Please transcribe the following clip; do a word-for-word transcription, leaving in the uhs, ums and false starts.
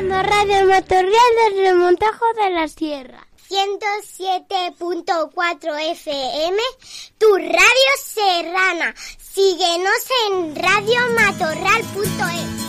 escuchando Radio Matorral del Remontajo de la Sierra. ciento siete punto cuatro F M, tu radio serrana. Síguenos en radio matorral punto es.